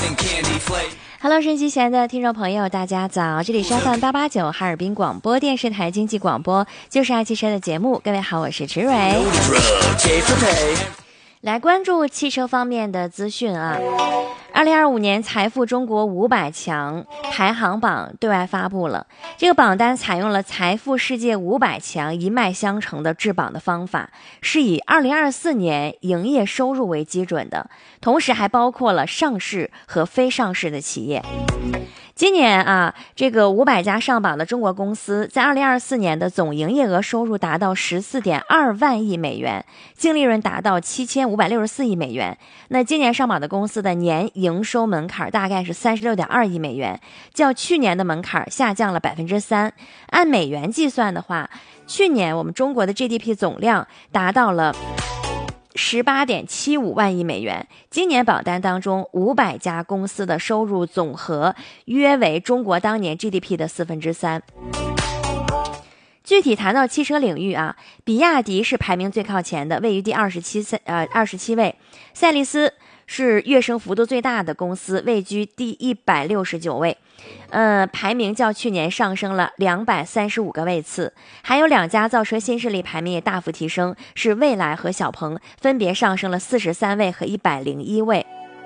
Hello， 收音机前的听众朋友，大家早！这里是 FM889哈尔滨广播电视台经济广播，就是爱汽车的节目。各位好，我是池蕊。来关注汽车方面的资讯啊。2025年财富中国500强排行榜对外发布了，这个榜单采用了财富世界500强一脉相承的制榜的方法，是以2024年营业收入为基准的，同时还包括了上市和非上市的企业。今年啊，这个500家上榜的中国公司在2024年的总营业额收入达到14.2万亿美元，净利润达到7564亿美元。那今年上榜的公司的年营收门槛大概是36.2亿美元，较去年的门槛下降了3%。按美元计算的话，去年我们中国的 GDP 总量达到了18.75万亿美元，今年榜单当中500家公司的收入总和约为中国当年 GDP 的3%。具体谈到汽车领域啊，比亚迪是排名最靠前的，位于第27位，赛力斯是跃升幅度最大的公司，位居第169位。排名较去年上升了235个位次，还有2家造车新势力排名也大幅提升，是蔚来和小鹏，分别上升了43位和101位。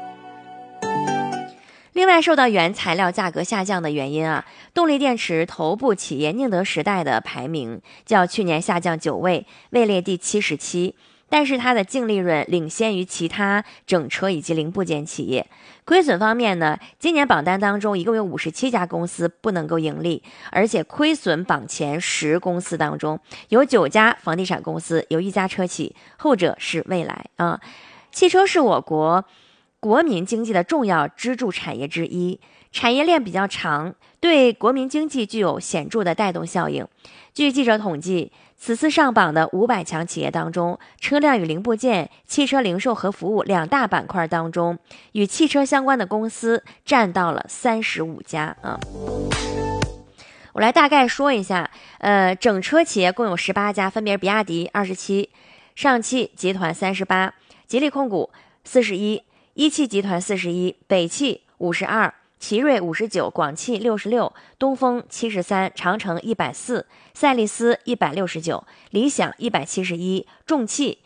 另外，受到原材料价格下降的原因啊，动力电池头部企业宁德时代的排名较去年下降9位，位列第77。但是它的净利润领先于其他整车以及零部件企业。亏损方面呢，今年榜单当中一共有57家公司不能够盈利，而且亏损榜前10公司当中有9家房地产公司，有1家车企，后者是蔚来啊。汽车是我国民经济的重要支柱产业之一，产业链比较长，对国民经济具有显著的带动效应。据记者统计，此次上榜的500强企业当中，车辆与零部件、汽车零售和服务2大板块当中，与汽车相关的公司占到了35家啊。我来大概说一下，整车企业共有18家，分别是比亚迪27、上汽集团38、吉利控股41、一汽集团41、北汽52、奇瑞59、广汽66、东风73、长城140、赛力斯169、理想171、重汽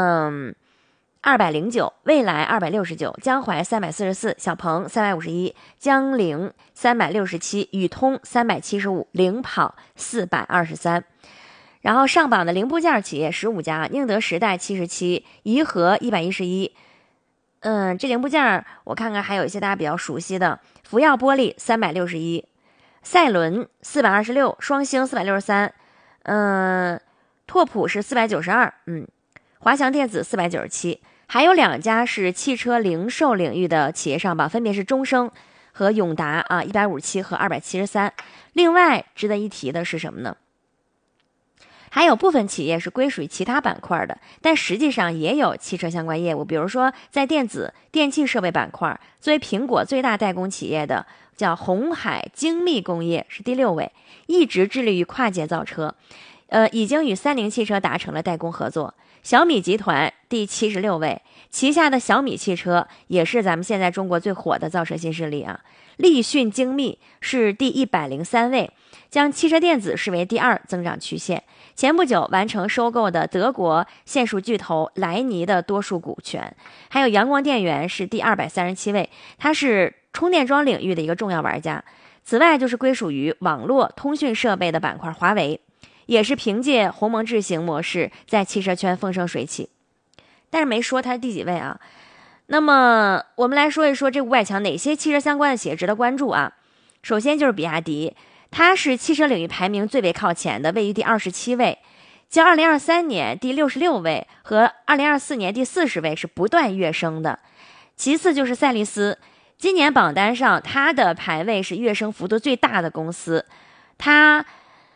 209、蔚来269、江淮344、小鹏351、江铃367、宇通375、领跑423。然后上榜的零部件企业15家，宁德时代77、颐和111。这零部件我看看还有一些大家比较熟悉的，福耀玻璃361，赛伦426，双星463，拓普是492，华强电子497，还有2家是汽车零售领域的企业上榜，分别是中升和永达啊，157和273。另外值得一提的是什么呢？还有部分企业是归属于其他板块的，但实际上也有汽车相关业务。比如说在电子电气设备板块，作为苹果最大代工企业的叫鸿海精密工业是第6位，一直致力于跨界造车，已经与三菱汽车达成了代工合作。小米集团第76位，旗下的小米汽车也是咱们现在中国最火的造车新势力啊。立讯精密是第103位，将汽车电子视为第2增长曲线。前不久完成收购的德国线束巨头莱尼的多数股权。还有阳光电源是第237位，它是充电桩领域的一个重要玩家。此外就是归属于网络通讯设备的板块华为，也是凭借鸿蒙智行模式在汽车圈风生水起。但是没说它是第几位啊。那么我们来说一说这500强哪些汽车相关的企业值得关注啊。首先就是比亚迪，它是汽车领域排名最为靠前的，位于第27位，较2023年第66位和2024年第40位是不断跃升的。其次就是赛力斯，今年榜单上它的排位是跃升幅度最大的公司，它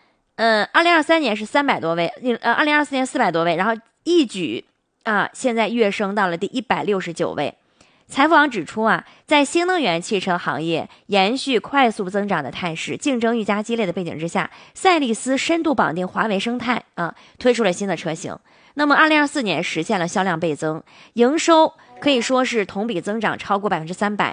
2023年是300多位，2024年400多位，然后一举现在跃升到了第169位。财富网指出在新能源汽车行业延续快速增长的态势，竞争愈加激烈的背景之下，赛力斯深度绑定华为生态推出了新的车型。那么2024年实现了销量倍增，营收可以说是同比增长超过300%，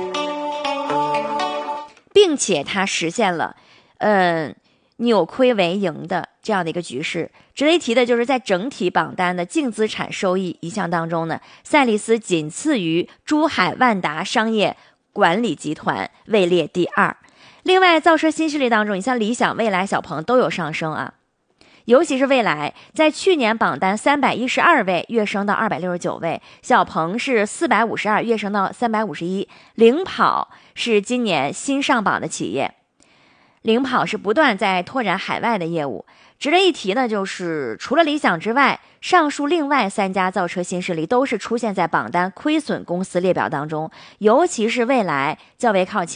并且它实现了扭亏为盈的这样的一个局势。值得一提的就是在整体榜单的净资产收益一项当中呢，赛力斯仅次于珠海万达商业管理集团，位列第2。另外造车新势力当中，你像理想、蔚来、小鹏都有上升啊，尤其是蔚来在去年榜单312位跃升到269位，小鹏是452跃升到351，领跑是今年新上榜的企业，领跑是不断在拓展海外的业务。值得一提呢，就是除了理想之外，上述另外3家造车新势力都是出现在榜单亏损公司列表当中，尤其是蔚来较为靠前。